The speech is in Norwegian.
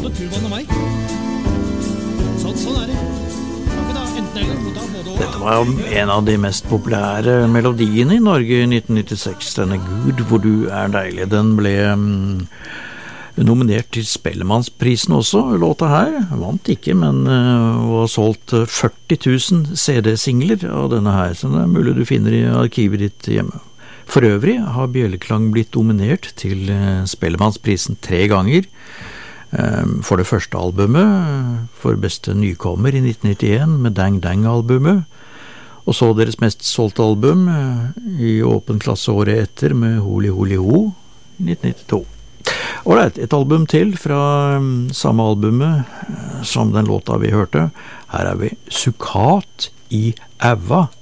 både turbanen og vei. Sånn det. Enten eller, må ta både og. Dette var en av de mest populære melodiene i Norge i 1996. Denne Gud, hvor du er deilig. Den ble nominert til Spellemannsprisen også, låta her. Vant ikke, men var solgt 40 000 CD-singler av denne her, så det er mulig du finner i arkivet ditt hjemme. For øvrig har Bjelleklang blitt nominert til Spellemannsprisen 3 ganger. For det første albumet, for beste nykommer i 1991 med Dang Dang-albumet, og så deres mest solgte album i åpen klasse året etter med Holi Holi Ho i 1992. Alright, et album til fra samme albumet som den låta vi hørte. Her er vi Sukkat i Æva